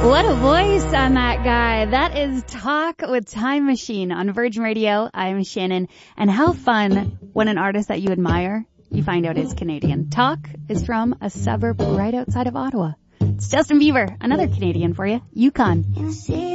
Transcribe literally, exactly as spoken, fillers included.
What a voice on that guy. That is Talk with Time Machine on Virgin Radio. I'm Shannon. And how fun when an artist that you admire, you find out is Canadian. Talk is from a suburb right outside of Ottawa. It's Justin Bieber, another Canadian for you, Yukon.